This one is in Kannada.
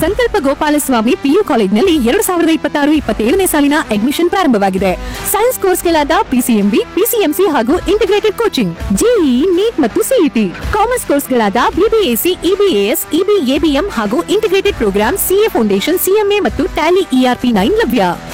ಸಂಕಲ್ಪ ಗೋಪಾಲಸ್ವಾಮಿ ಪಿಯು ಕಾಲೇಜಿನಲ್ಲಿ 2026-27ನೇ ಸಾಲಿನ ಅಡ್ಮಿಷನ್ ಪ್ರಾರಂಭವಾಗಿದೆ. ಸೈನ್ಸ್ ಕೋರ್ಸ್ಗಳಾದ ಪಿಸಿಎಂಬಿ, ಪಿಸಿಎಂಸಿ ಹಾಗೂ ಇಂಟಿಗ್ರೇಟೆಡ್ ಕೋಚಿಂಗ್, ಜೆಇಇ, ನೀಟ್ ಮತ್ತು ಸಿಇಟಿ. ಕಾಮರ್ಸ್ ಕೋರ್ಸ್ಗಳಾದ ಬಿಬಿಎಸಿ, ಇಬಿಎಎಸ್, ಇಬಿಎಬಿಎಂ ಹಾಗೂ integrated program, CA foundation, CMA ಮತ್ತು ಟ್ಯಾಲಿ ERP 9 ಲಭ್ಯ.